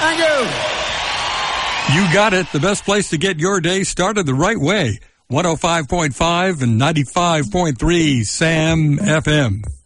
Thank you. You got it. The best place to get your day started the right way. 105.5 and 95.3 Sam FM.